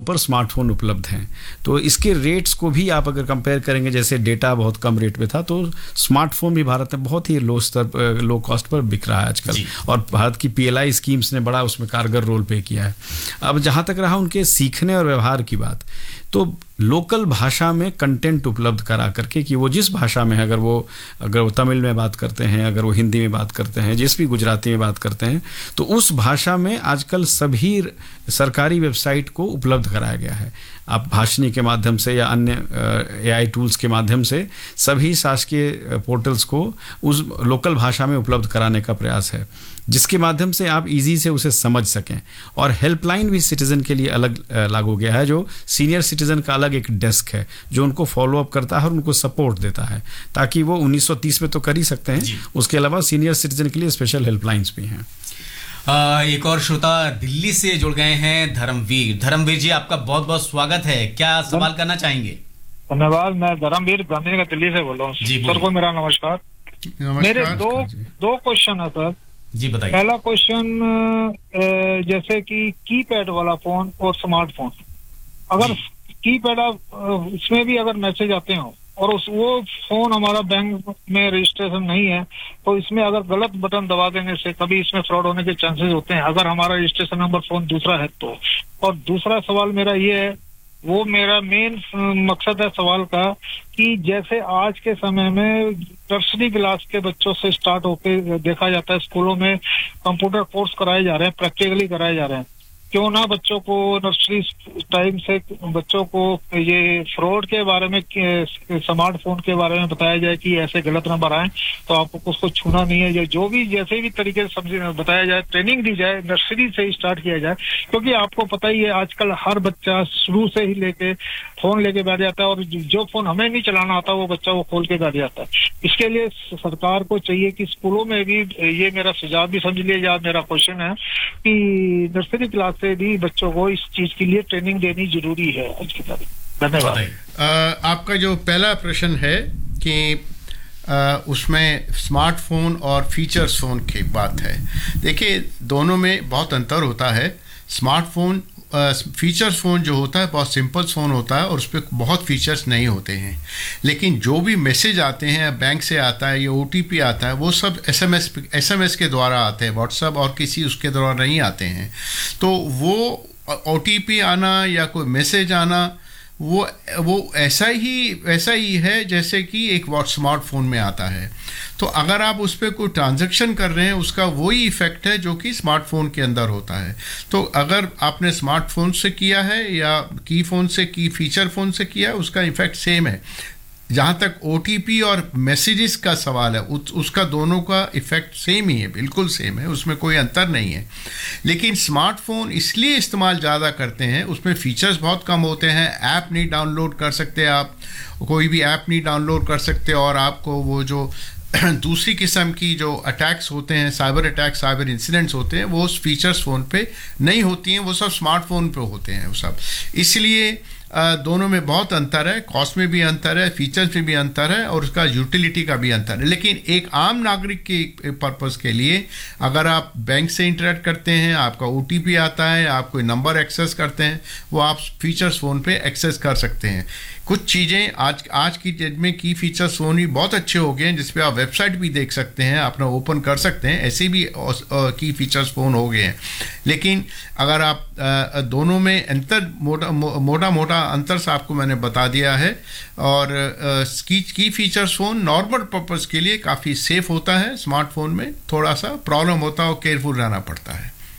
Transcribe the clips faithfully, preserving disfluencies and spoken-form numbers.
पर स्मार्टफोन उपलब्ध हैं। तो इसके रेट्स को भी आप अगर कंपेयर करेंगे, जैसे डेटा बहुत कम रेट पे था, तो स्मार्टफोन भी भारत में बहुत ही लो स्तर लो कॉस्ट पर बिक रहा है आजकल, और भारत की पीएलआई स्कीम्स ने बड़ा उसमें कारगर रोल प्ले किया है। अब जहाँ तक रहा उनके सीखने और व्यवहार की बात, तो लोकल भाषा में कंटेंट उपलब्ध करा करके कि वो जिस भाषा में है, अगर वो अगर वो तमिल में बात करते हैं, अगर वो हिंदी में बात करते हैं, जिस भी गुजराती में बात करते हैं, तो उस भाषा में आजकल सभी सरकारी वेबसाइट को उपलब्ध कराया गया है। आप भाषणी के माध्यम से या अन्य एआई टूल्स के माध्यम से सभी शासकीय पोर्टल्स को उस लोकल भाषा में उपलब्ध कराने का प्रयास है, जिसके माध्यम से आप इजी से उसे समझ सकें। और हेल्पलाइन भी सिटीजन के लिए अलग लागू गया है, जो सीनियर सिटीजन का अलग एक डेस्क है जो उनको फॉलो अप करता है और उनको सपोर्ट देता है, ताकि वो उन्नीस सौ तीस में तो कर ही सकते हैं, उसके अलावा सीनियर सिटीजन के लिए स्पेशल हेल्पलाइंस भी हैं। आ, एक और श्रोता दिल्ली से जुड़ गए हैं, धर्मवीर। धर्मवीर जी, आपका बहुत बहुत स्वागत है। क्या सवाल करना चाहेंगे? धन्यवाद। मैं धर्मवीर गांधीनगर दिल्ली से बोल रहा हूँ। सर को मेरा नमस्कार। मेरे दो दो क्वेश्चन है सर जी, बताइए। पहला क्वेश्चन, जैसे कि कीपैड वाला फोन और स्मार्टफोन, अगर कीपैड इसमें भी अगर मैसेज आते हो और उस वो फोन हमारा बैंक में रजिस्ट्रेशन नहीं है, तो इसमें अगर गलत बटन दबा देने से कभी इसमें फ्रॉड होने के चांसेस होते हैं, अगर हमारा रजिस्ट्रेशन नंबर फोन दूसरा है तो। और दूसरा सवाल मेरा ये है, वो मेरा मेन मकसद है सवाल का, कि जैसे आज के समय में नर्सरी क्लास के बच्चों से स्टार्ट होके देखा जाता है स्कूलों में कंप्यूटर कोर्स कराए जा रहे हैं, प्रैक्टिकली कराए जा रहे हैं, क्यों ना बच्चों को नर्सरी टाइम से बच्चों को ये फ्रॉड के बारे में, स्मार्टफोन के बारे में बताया जाए कि ऐसे गलत नंबर आए तो आपको उसको छूना नहीं है, जो भी जैसे भी तरीके से समझ बताया जाए, ट्रेनिंग दी जाए, नर्सरी से ही स्टार्ट किया जाए। क्योंकि आपको पता ही है आजकल हर बच्चा शुरू से ही लेके फोन लेके बैठ जाता है, और जो फोन हमें नहीं चलाना आता वो बच्चा वो खोल के बैठ जाता है। इसके लिए सरकार को चाहिए कि स्कूलों में भी, ये मेरा सुझाव भी समझ लिया जाए, मेरा क्वेश्चन है कि नर्सरी क्लास से भी बच्चों को इस चीज के लिए ट्रेनिंग देनी जरूरी है आज की तारीख। धन्यवाद। आपका जो पहला प्रश्न है कि आ, उसमें स्मार्टफोन और फीचर्स फोन की बात है, देखिए दोनों में बहुत अंतर होता है। स्मार्टफोन फीचर्स फ़ोन जो होता है बहुत सिंपल फ़ोन होता है और उस पर बहुत फीचर्स नहीं होते हैं, लेकिन जो भी मैसेज आते हैं बैंक से आता है या ओटीपी आता है वो सब एसएमएस एसएमएस के द्वारा आते हैं, व्हाट्सएप और किसी उसके द्वारा नहीं आते हैं। तो वो ओटीपी आना या कोई मैसेज आना वो वो ऐसा ही ऐसा ही है जैसे कि एक स्मार्टफोन में आता है। तो अगर आप उस पर कोई ट्रांजैक्शन कर रहे हैं उसका वही इफ़ेक्ट है जो कि स्मार्टफोन के अंदर होता है। तो अगर आपने स्मार्टफोन से किया है या की फ़ोन से की फीचर फ़ोन से किया है उसका इफ़ेक्ट सेम है। जहाँ तक ओटीपी और मैसेजेस का सवाल है उस, उसका दोनों का इफ़ेक्ट सेम ही है, बिल्कुल सेम है, उसमें कोई अंतर नहीं है। लेकिन स्मार्टफोन इसलिए इस्तेमाल ज़्यादा करते हैं, उसमें फ़ीचर्स बहुत कम होते हैं, ऐप नहीं डाउनलोड कर सकते, आप कोई भी ऐप नहीं डाउनलोड कर सकते, और आपको वो जो दूसरी किस्म की जो अटैक्स होते हैं, साइबर अटैक, साइबर इंसिडेंट्स होते हैं, वो उस फीचर्स फ़ोन पे नहीं होती हैं, वो सब स्मार्टफोन पे होते हैं वो सब। इसलिए दोनों में बहुत अंतर है, कॉस्ट में भी अंतर है, फीचर्स में भी अंतर है और उसका यूटिलिटी का भी अंतर है। लेकिन एक आम नागरिक के पर्पस के लिए अगर आप बैंक से इंटरेक्ट करते हैं, आपका ओटीपी आता है, आप कोई नंबर एक्सेस करते हैं, वो आप फीचर्स फ़ोन पे एक्सेस कर सकते हैं। कुछ चीज़ें आज आज की डेट में की फीचर्स फ़ोन भी बहुत अच्छे हो गए हैं, जिस पे आप वेबसाइट भी देख सकते हैं, अपना ओपन कर सकते हैं, ऐसे भी की फीचर्स फ़ोन हो गए हैं। लेकिन अगर आप आ, दोनों में अंतर मोटा मोटा मोटा अंतर से आपको मैंने बता दिया है। और की की फीचर्स फ़ोन नॉर्मल पर्पस के लिए काफ़ी सेफ होता है, स्मार्टफोन में थोड़ा सा प्रॉब्लम होता है और केयरफुल रहना पड़ता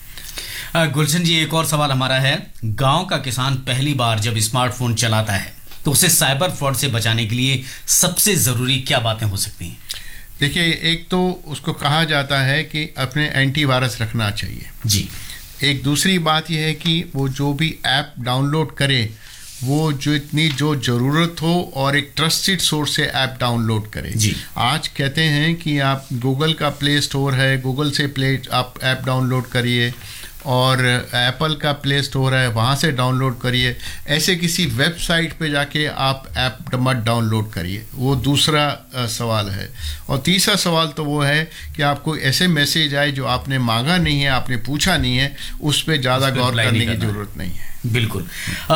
है। गुलशन जी, एक और सवाल हमारा है, गांव का किसान पहली बार जब स्मार्टफोन चलाता है तो उसे साइबर फ्रॉड से बचाने के लिए सबसे ज़रूरी क्या बातें हो सकती हैं? देखिए, एक तो उसको कहा जाता है कि अपने एंटीवायरस रखना चाहिए जी। एक दूसरी बात यह है कि वो जो भी ऐप डाउनलोड करे वो जो इतनी जो ज़रूरत हो और एक ट्रस्टेड सोर्स से ऐप डाउनलोड करें जी। आज कहते हैं कि आप गूगल का प्ले स्टोर है, गूगल से प्ले आप ऐप डाउनलोड करिए, और एप्पल का प्ले स्टोर है वहाँ से डाउनलोड करिए। ऐसे किसी वेबसाइट पे जाके आप ऐप मत डाउनलोड करिए, वो दूसरा आ, सवाल है। और तीसरा सवाल तो वो है कि आपको ऐसे मैसेज आए जो आपने मांगा नहीं है, आपने पूछा नहीं है, उस पर ज़्यादा गौर करने की ज़रूरत नहीं है। बिल्कुल।